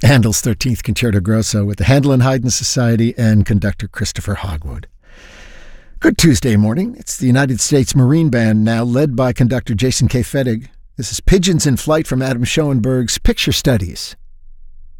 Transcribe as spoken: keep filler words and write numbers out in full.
Handel's thirteenth Concerto Grosso with the Handel and Haydn Society and conductor Christopher Hogwood. Good Tuesday morning. It's the United States Marine Band now, led by conductor Jason K. Fettig. This is Pigeons in Flight from Adam Schoenberg's Picture Studies,